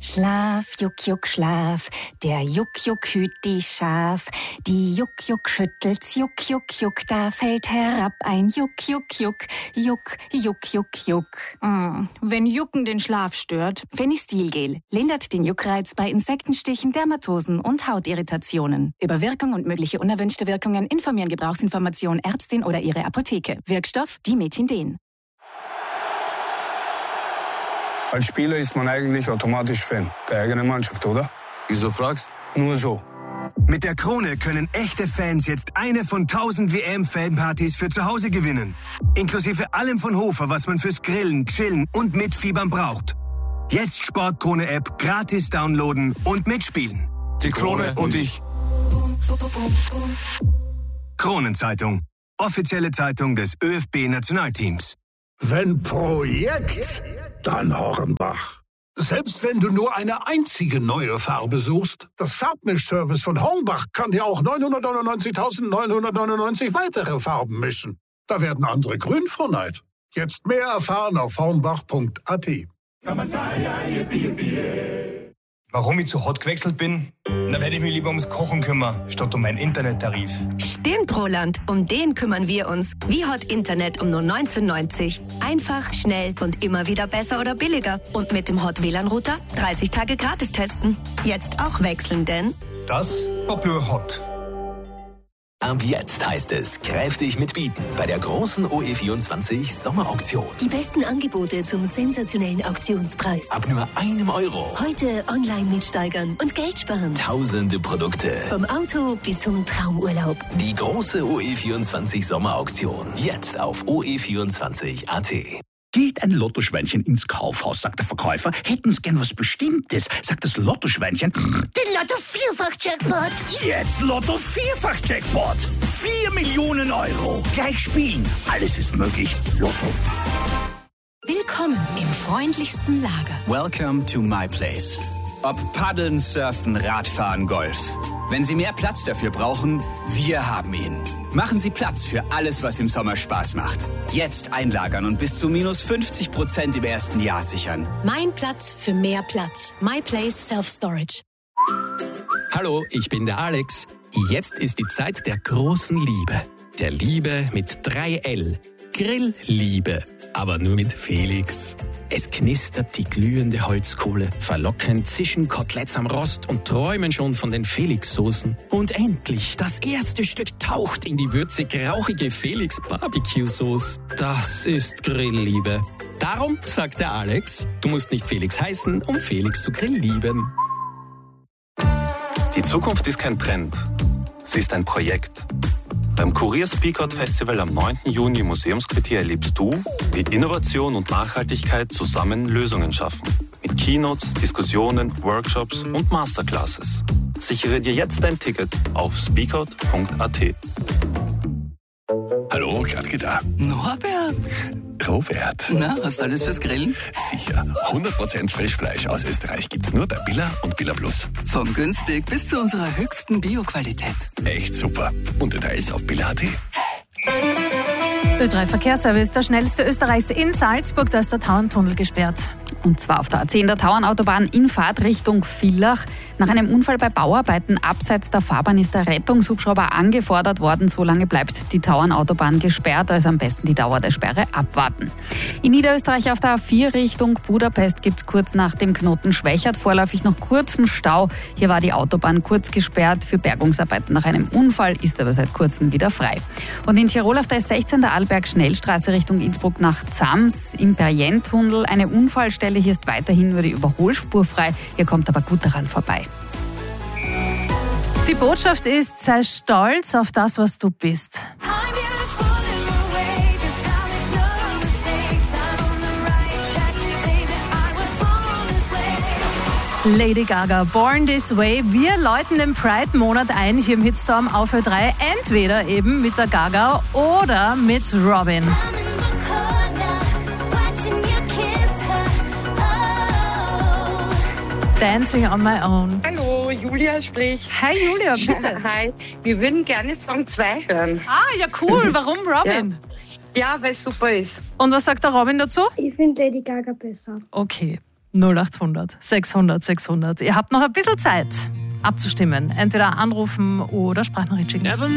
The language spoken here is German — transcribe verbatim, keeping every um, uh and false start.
Schlaf, Juck, Juck, Schlaf, der Juck, Juck hüt die Schaf. Die Juck, Juck schüttelt's, Juck, Juck, Juck, da fällt herab ein Juck, Juck, Juck, Juck, Juck, Juck, Juck. Mm, wenn Jucken den Schlaf stört. Fenistilgel lindert den Juckreiz bei Insektenstichen, Dermatosen und Hautirritationen. Über Wirkung und mögliche unerwünschte Wirkungen informieren Gebrauchsinformation Ärztin oder ihre Apotheke. Wirkstoff Dimetindin. Als Spieler ist man eigentlich automatisch Fan der eigenen Mannschaft, oder? Wieso fragst? Nur so. Mit der Krone können echte Fans jetzt eine von tausend W M-Fanpartys für zu Hause gewinnen. Inklusive allem von Hofer, was man fürs Grillen, Chillen und Mitfiebern braucht. Jetzt Sportkrone-App gratis downloaden und mitspielen. Die Krone und ich. Kronenzeitung. Offizielle Zeitung des ÖFB Nationalteams. Wenn Projekt, dann Hornbach. Selbst wenn du nur eine einzige neue Farbe suchst, das Farbmischservice von Hornbach kann dir auch neunhundertneunundneunzigtausendneunhundertneunundneunzig weitere Farben mischen. Da werden andere grün vor Neid. Jetzt mehr erfahren auf hornbach punkt a t. Warum ich zu Hot gewechselt bin? Da werde ich mich lieber ums Kochen kümmern, statt um meinen Internettarif. Stimmt, Roland. Um den kümmern wir uns. Wie Hot Internet um nur neunzehn neunzig. Einfach, schnell und immer wieder besser oder billiger. Und mit dem Hot W L A N-Router dreißig Tage gratis testen. Jetzt auch wechseln, denn... Das war Blue Hot. Ab jetzt heißt es kräftig mitbieten bei der großen O E vierundzwanzig Sommerauktion. Die besten Angebote zum sensationellen Auktionspreis. Ab nur einem Euro. Heute online mitsteigern und Geld sparen. Tausende Produkte. Vom Auto bis zum Traumurlaub. Die große O E vierundzwanzig Sommerauktion. Jetzt auf o e vierundzwanzig punkt a t. Geht ein Lottoschweinchen ins Kaufhaus, sagt der Verkäufer. Hätten Sie gern was Bestimmtes, sagt das Lottoschweinchen. Den Lotto-Vierfach-Jackpot. Jetzt Lotto-Vierfach-Jackpot. Vier Millionen Euro. Gleich spielen. Alles ist möglich. Lotto. Willkommen im freundlichsten Lager. Welcome to my place. Ob Paddeln, Surfen, Radfahren, Golf. Wenn Sie mehr Platz dafür brauchen, wir haben ihn. Machen Sie Platz für alles, was im Sommer Spaß macht. Jetzt einlagern und bis zu minus fünfzig Prozent im ersten Jahr sichern. Mein Platz für mehr Platz. My Place Self Storage. Hallo, ich bin der Alex. Jetzt ist die Zeit der großen Liebe. Der Liebe mit drei L. Grillliebe. Aber nur mit Felix. Es knistert die glühende Holzkohle. Verlockend zischen Koteletts am Rost und träumen schon von den Felix-Soßen. Und endlich, das erste Stück taucht in die würzig-rauchige Felix-Barbecue-Sauce. Das ist Grillliebe. Darum sagt der Alex, du musst nicht Felix heißen, um Felix zu grilllieben. Die Zukunft ist kein Trend. Sie ist ein Projekt. Beim Kurier Speakout Festival am neunten Juni im Museumsquartier erlebst du, wie Innovation und Nachhaltigkeit zusammen Lösungen schaffen. Mit Keynotes, Diskussionen, Workshops und Masterclasses. Sichere dir jetzt dein Ticket auf speakout punkt a t. Hallo, Gradke da. Norbert. Robert. Na, hast du alles fürs Grillen? Sicher. hundert Prozent Frischfleisch aus Österreich gibt's nur bei Billa und Billa Plus. Vom günstig bis zu unserer höchsten Bio-Qualität. Echt super. Und Details auf billa punkt a t. Ö drei Verkehrsservice, der schnellste Österreichs in Salzburg, da ist der Tauerntunnel gesperrt. Und zwar auf der A zehn der Tauernautobahn in Fahrt Richtung Villach. Nach einem Unfall bei Bauarbeiten abseits der Fahrbahn ist der Rettungshubschrauber angefordert worden. So lange bleibt die Tauernautobahn gesperrt, also am besten die Dauer der Sperre abwarten. In Niederösterreich auf der A vier Richtung Budapest gibt es kurz nach dem Knoten Schwächert vorläufig noch kurzen Stau. Hier war die Autobahn kurz gesperrt für Bergungsarbeiten nach einem Unfall, ist aber seit kurzem wieder frei. Und in Tirol auf der S sechzehn der Arlberg-Schnellstraße Richtung Innsbruck nach Zams im Perrientunnel eine Unfallstelle. Hier ist weiterhin nur die Überholspur frei. Ihr kommt aber gut daran vorbei. Die Botschaft ist, sei stolz auf das, was du bist. Lady Gaga, Born This Way. Wir läuten den Pride-Monat ein hier im Hitstorm auf Ö drei. Entweder eben mit der Gaga oder mit Robin. Dancing on my own. Hallo, Julia spricht. Hi Julia, bitte. Hi, wir würden gerne Song zwei hören. Ah, ja cool. Warum Robin? Ja, ja, weil es super ist. Und was sagt der Robin dazu? Ich finde Lady Gaga besser. Okay. null acht hundert sechshundert sechshundert. Ihr habt noch ein bisschen Zeit abzustimmen. Entweder anrufen oder Sprachnachricht schicken.